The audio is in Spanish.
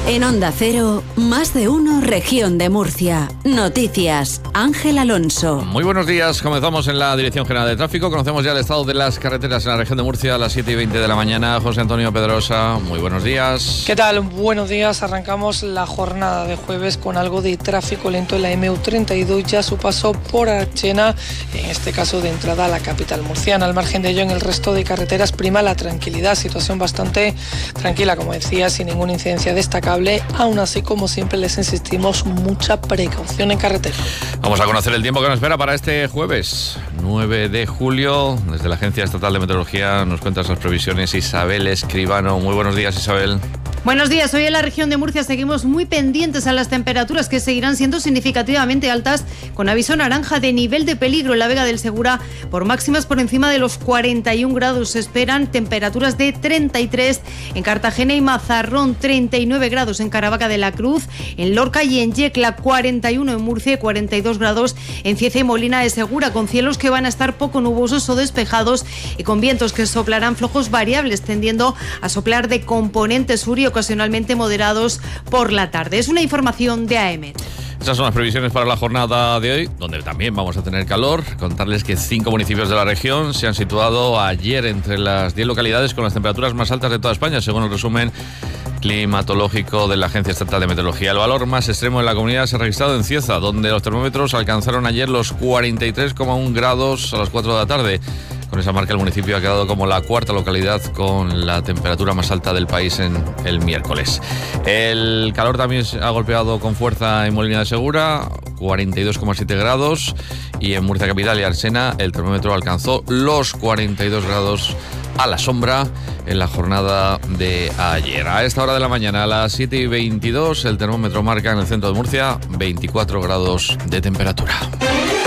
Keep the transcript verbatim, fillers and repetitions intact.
En Onda Cero, más de uno, Región de Murcia. Noticias, Ángel Alonso. Muy buenos días, comenzamos en la Dirección General de Tráfico. Conocemos ya el estado de las carreteras en la región de Murcia a las siete y veinte de la mañana. José Antonio Pedrosa, muy buenos días. ¿Qué tal? Buenos días. Arrancamos la jornada de jueves con algo de tráfico lento en la eme u treinta y dos, ya su paso por Archena, en este caso de entrada a la capital murciana. Al margen de ello, en el resto de carreteras prima la tranquilidad, situación bastante tranquila, como decía, sin ninguna incidencia destacable. Aún así, como siempre, les insistimos, mucha precaución en carretera. Vamos a conocer el tiempo que nos espera para este jueves nueve de julio. Desde la Agencia Estatal de Meteorología nos cuentas las previsiones Isabel Escribano. Muy buenos días, Isabel. Buenos días. Hoy en la región de Murcia seguimos muy pendientes a las temperaturas, que seguirán siendo significativamente altas, con aviso naranja de nivel de peligro en la Vega del Segura por máximas por encima de los cuarenta y un grados. Se esperan temperaturas de treinta y tres en Cartagena y Mazarrón, treinta y nueve grados en Caravaca de la Cruz, en Lorca y en Yecla, cuarenta y uno en Murcia y cuarenta y dos grados en Cieza y Molina de Segura, con cielos que van a estar poco nubosos o despejados y con vientos que soplarán flojos variables, tendiendo a soplar de componente sur y ocasionalmente moderados por la tarde. Es una información de A E M E T. Esas son las previsiones para la jornada de hoy, donde también vamos a tener calor. Contarles que cinco municipios de la región se han situado ayer entre las diez localidades con las temperaturas más altas de toda España, según el resumen climatológico de la Agencia Estatal de Meteorología. El valor más extremo en la comunidad se ha registrado en Cieza, donde los termómetros alcanzaron ayer los cuarenta y tres coma uno grados a las cuatro de la tarde. Con esa marca, el municipio ha quedado como la cuarta localidad con la temperatura más alta del país en el miércoles. El calor también ha golpeado con fuerza en Molina de Segura, cuarenta y dos coma siete grados, y en Murcia Capital y Arsena el termómetro alcanzó los cuarenta y dos grados a la sombra en la jornada de ayer. A esta hora de la mañana, a las siete y veintidós, el termómetro marca en el centro de Murcia veinticuatro grados de temperatura.